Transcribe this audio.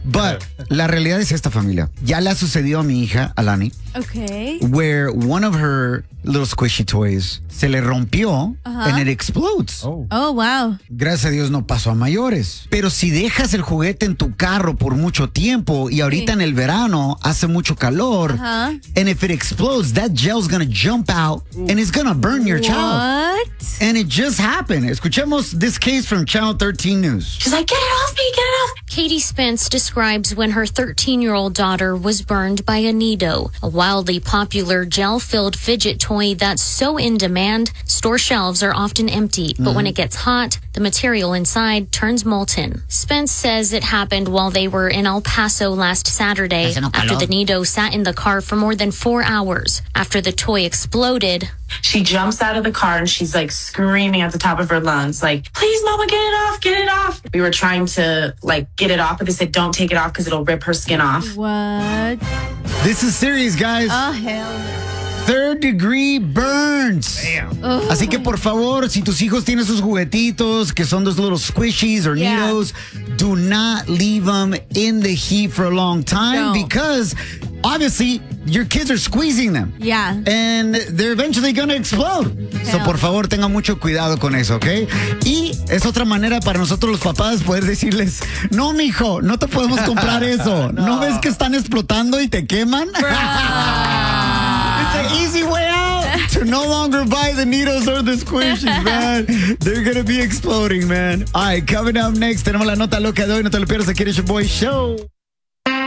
But la realidad es esta, familia. Ya le ha sucedido a mi hija, Alani. Okay. Where one of her little squishy toys se le rompió and it explodes. Oh, wow. Gracias a Dios no pasó a mayores. Pero si dejas el juguete en tu carro por mucho tiempo y ahorita en el verano hace mucho calor, and if it explodes, that gel's gonna jump out and it's gonna burn your child. What? And it just happened. Escuchemos this case from Channel 13 News. She's like, get it off me, get it off. Katie Spence describes when her 13-year-old daughter was burned by a Nido, a wildly popular gel-filled fidget toy that's so in demand, store shelves are often empty. But when it gets hot, the material inside turns molten. Spence says it happened while they were in El Paso last Saturday after the Nido sat in the car for more than 4 hours. After the toy exploded, she jumps out of the car and she's like screaming at the top of her lungs, like, please, mama, get it off, get it off. We were trying to like get it off, but they said don't take it off because it'll rip her skin off. What? This is serious, guys. Oh, hell no. Third-degree burns. Así que por favor, si tus hijos tienen sus juguetitos que son those little squishies or Nidos, do not leave them in the heat for a long time because obviously your kids are squeezing them. Yeah. And they're eventually going to explode. So por favor, tengan mucho cuidado con eso, ¿ok? Y es otra manera para nosotros los papás poder decirles, no, mijo, no te podemos comprar eso. ¿No ves que están explotando y te queman? It's an easy way out to no longer buy the Nidos or the squishies, man. They're going to be exploding, man. All right, coming up next, tenemos la nota loca de hoy. No te lo pierdas, aquí en el Boy Show.